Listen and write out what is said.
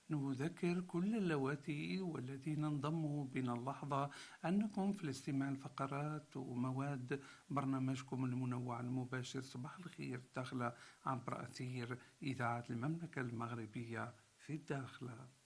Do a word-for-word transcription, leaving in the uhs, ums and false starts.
نذكر كل اللواتي والذين انضموا بنا اللحظة أنكم في الاستماع الفقرات ومواد برنامجكم المنوع المباشر صباح الخير الداخلة عبر أثير إذاعة المملكة المغربية في الداخلة.